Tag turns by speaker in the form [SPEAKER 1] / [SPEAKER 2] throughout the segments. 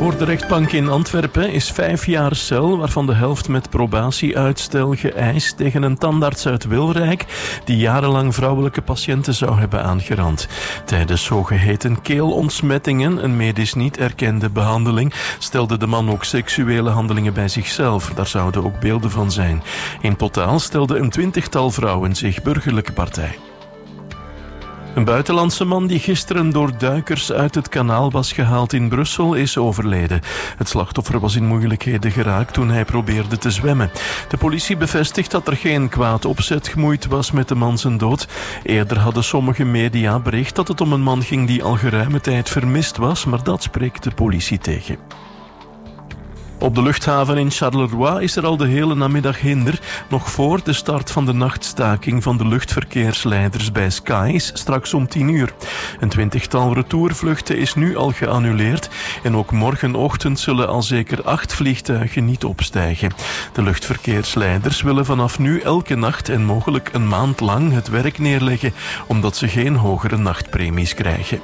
[SPEAKER 1] Voor de rechtbank in Antwerpen is 5 jaar cel, waarvan de helft met probatieuitstel geëist tegen een tandarts uit Wilrijk die jarenlang vrouwelijke patiënten zou hebben aangerand. Tijdens zogeheten keelontsmettingen, een medisch niet erkende behandeling, stelde de man ook seksuele handelingen bij zichzelf. Daar zouden ook beelden van zijn. In totaal stelde een 20-tal vrouwen zich burgerlijke partij. Een buitenlandse man die gisteren door duikers uit het kanaal was gehaald in Brussel is overleden. Het slachtoffer was in moeilijkheden geraakt toen hij probeerde te zwemmen. De politie bevestigt dat er geen kwaad opzet gemoeid was met de man zijn dood. Eerder hadden sommige media bericht dat het om een man ging die al geruime tijd vermist was, maar dat spreekt de politie tegen. Op de luchthaven in Charleroi is er al de hele namiddag hinder, nog voor de start van de nachtstaking van de luchtverkeersleiders bij Skies, straks om 10 uur. Een 20-tal retourvluchten is nu al geannuleerd en ook morgenochtend zullen al zeker 8 vliegtuigen niet opstijgen. De luchtverkeersleiders willen vanaf nu elke nacht en mogelijk een maand lang het werk neerleggen, omdat ze geen hogere nachtpremies krijgen.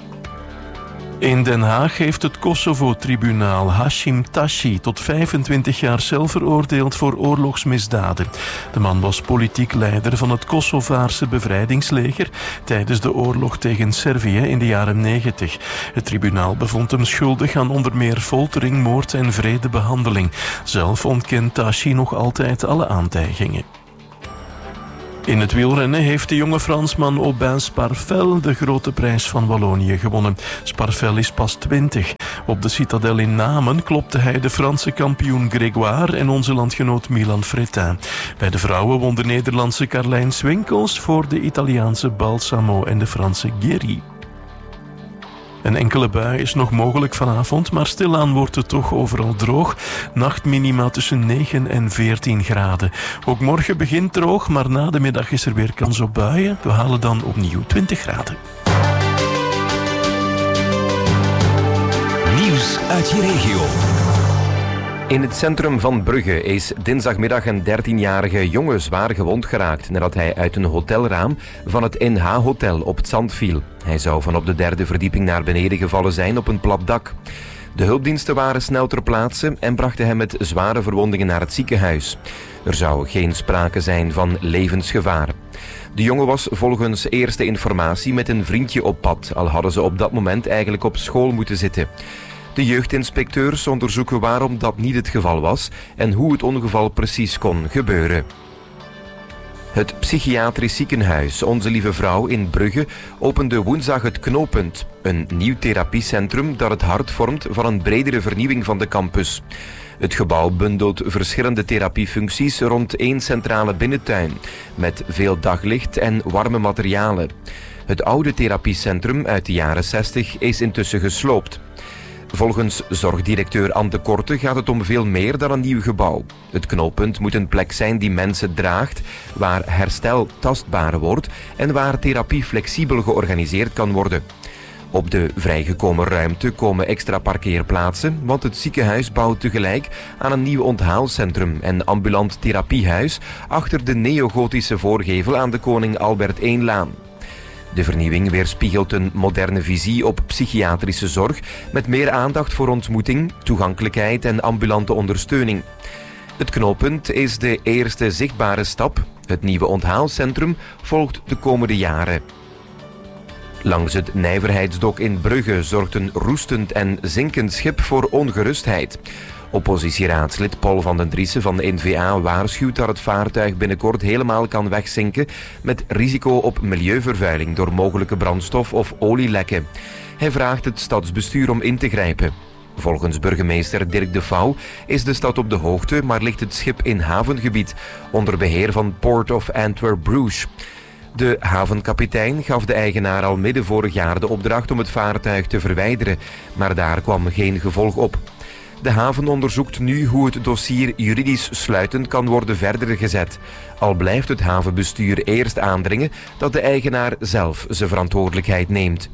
[SPEAKER 1] In Den Haag heeft het Kosovo-tribunaal Hashim Tashi tot 25 jaar cel veroordeeld voor oorlogsmisdaden. De man was politiek leider van het Kosovaarse bevrijdingsleger tijdens de oorlog tegen Servië in de jaren 90. Het tribunaal bevond hem schuldig aan onder meer foltering, moord en wrede behandeling. Zelf ontkent Tashi nog altijd alle aantijgingen. In het wielrennen heeft de jonge Fransman Aubin Sparvel de grote prijs van Wallonië gewonnen. Sparvel is pas 20. Op de Citadel in Namen klopte hij de Franse kampioen Grégoire en onze landgenoot Milan Fretin. Bij de vrouwen won de Nederlandse Carlijn Swinkels voor de Italiaanse Balsamo en de Franse Guéry. Een enkele bui is nog mogelijk vanavond, maar stilaan wordt het toch overal droog. Nachtminima tussen 9 en 14 graden. Ook morgen begint droog, maar na de middag is er weer kans op buien. We halen dan opnieuw 20 graden.
[SPEAKER 2] Nieuws uit je regio.
[SPEAKER 3] In het centrum van Brugge is dinsdagmiddag een 13-jarige jongen zwaar gewond geraakt nadat hij uit een hotelraam van het NH-hotel op het zand viel. Hij zou van op de 3e verdieping naar beneden gevallen zijn op een plat dak. De hulpdiensten waren snel ter plaatse en brachten hem met zware verwondingen naar het ziekenhuis. Er zou geen sprake zijn van levensgevaar. De jongen was volgens eerste informatie met een vriendje op pad, al hadden ze op dat moment eigenlijk op school moeten zitten. De jeugdinspecteurs onderzoeken waarom dat niet het geval was en hoe het ongeval precies kon gebeuren. Het psychiatrisch ziekenhuis Onze Lieve Vrouw in Brugge opende woensdag het Knooppunt, een nieuw therapiecentrum dat het hart vormt van een bredere vernieuwing van de campus. Het gebouw bundelt verschillende therapiefuncties rond één centrale binnentuin, met veel daglicht en warme materialen. Het oude therapiecentrum uit de jaren 60 is intussen gesloopt. Volgens zorgdirecteur Ante Korte gaat het om veel meer dan een nieuw gebouw. Het knooppunt moet een plek zijn die mensen draagt, waar herstel tastbaar wordt en waar therapie flexibel georganiseerd kan worden. Op de vrijgekomen ruimte komen extra parkeerplaatsen, want het ziekenhuis bouwt tegelijk aan een nieuw onthaalcentrum en ambulant therapiehuis achter de neogotische voorgevel aan de Koning Albert I-laan. De vernieuwing weerspiegelt een moderne visie op psychiatrische zorg met meer aandacht voor ontmoeting, toegankelijkheid en ambulante ondersteuning. Het knooppunt is de eerste zichtbare stap. Het nieuwe onthaalcentrum volgt de komende jaren. Langs het Nijverheidsdok in Brugge zorgt een roestend en zinkend schip voor ongerustheid. Oppositieraadslid Paul van den Driessen van de N-VA waarschuwt dat het vaartuig binnenkort helemaal kan wegzinken met risico op milieuvervuiling door mogelijke brandstof- of olielekken. Hij vraagt het stadsbestuur om in te grijpen. Volgens burgemeester Dirk de Vouw is de stad op de hoogte, maar ligt het schip in havengebied onder beheer van Port of Antwerp-Bruges. De havenkapitein gaf de eigenaar al midden vorig jaar de opdracht om het vaartuig te verwijderen, maar daar kwam geen gevolg op. De haven onderzoekt nu hoe het dossier juridisch sluitend kan worden verder gezet. Al blijft het havenbestuur eerst aandringen dat de eigenaar zelf zijn verantwoordelijkheid neemt.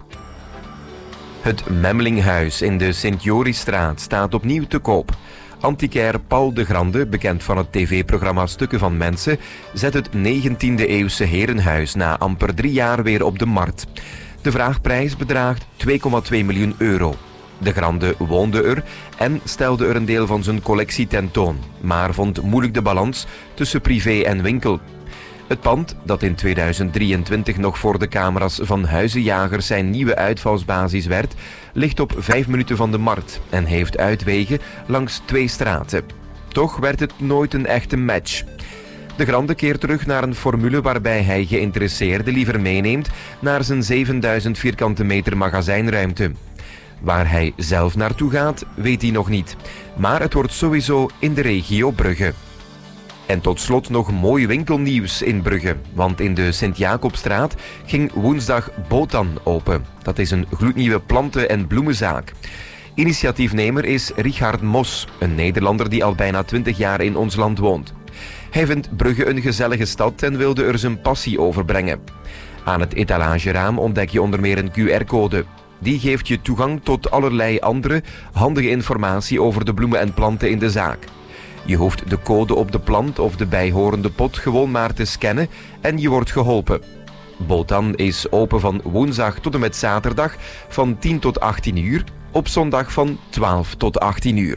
[SPEAKER 3] Het Memlinghuis in de Sint-Jorisstraat staat opnieuw te koop. Antiquair Paul de Grande, bekend van het tv-programma Stukken van Mensen, zet het 19e-eeuwse herenhuis na amper 3 jaar weer op de markt. De vraagprijs bedraagt €2,2 miljoen. De Grande woonde er en stelde er een deel van zijn collectie tentoon, maar vond moeilijk de balans tussen privé en winkel. Het pand, dat in 2023 nog voor de camera's van Huizenjagers zijn nieuwe uitvalsbasis werd, ligt op 5 minuten van de markt en heeft uitwegen langs 2 straten. Toch werd het nooit een echte match. De Grande keert terug naar een formule waarbij hij geïnteresseerden liever meeneemt naar zijn 7000 vierkante meter magazijnruimte. Waar hij zelf naartoe gaat, weet hij nog niet. Maar het wordt sowieso in de regio Brugge. En tot slot nog mooi winkelnieuws in Brugge. Want in de Sint-Jacobstraat ging woensdag Botan open. Dat is een gloednieuwe planten- en bloemenzaak. Initiatiefnemer is Richard Mos, een Nederlander die al bijna 20 jaar in ons land woont. Hij vindt Brugge een gezellige stad en wilde er zijn passie overbrengen. Aan het etalageraam ontdek je onder meer een QR-code. Die geeft je toegang tot allerlei andere handige informatie over de bloemen en planten in de zaak. Je hoeft de code op de plant of de bijhorende pot gewoon maar te scannen en je wordt geholpen. Botan is open van woensdag tot en met zaterdag van 10 tot 18 uur, op zondag van 12 tot 18 uur.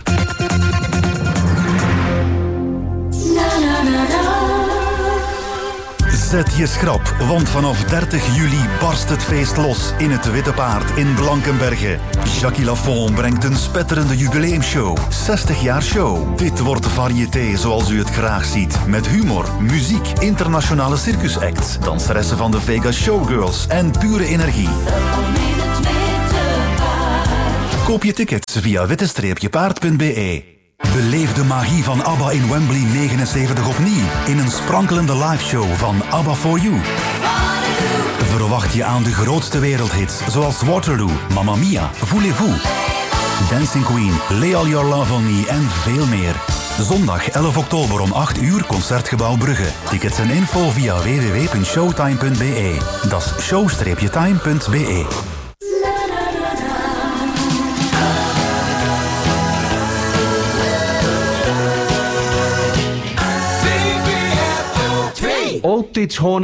[SPEAKER 2] Zet je schrap, want vanaf 30 juli barst het feest los in het Witte Paard in Blankenberge. Jackie Lafont brengt een spetterende jubileumshow. 60 jaar show. Dit wordt de variété zoals u het graag ziet. Met humor, muziek, internationale circusacts, danseressen van de Vegas Showgirls en pure energie. Koop je tickets via witte-paard.be. Beleef de magie van ABBA in Wembley 79 opnieuw in een sprankelende liveshow van ABBA For You. Verwacht je aan de grootste wereldhits zoals Waterloo, Mamma Mia, Voulez-vous, Dancing Queen, Lay All Your Love On Me en veel meer. Zondag 11 oktober om 8 uur Concertgebouw Brugge. Tickets en info via www.showtime.be. Dat is show-time.be.
[SPEAKER 4] Altijd gewoon